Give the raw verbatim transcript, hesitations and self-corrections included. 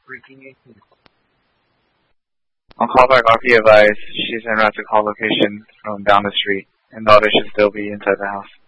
On callback, R P advised she's en route to call location from down the street, and daughter should still be inside the house.